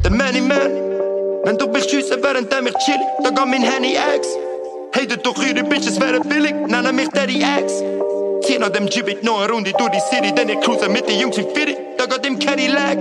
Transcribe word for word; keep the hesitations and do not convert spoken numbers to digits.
der Many Man. Wenn du willst schiessen, während der mich chillig, da geht mein Handy X. Hatet doch ihre Bitches, wäre billig, nennen mich Daddy X. Zieh nach dem Jeep noch eine Runde durch die City, denn ich cruise mit den Jungs im Fitty, da geht im Cadillac.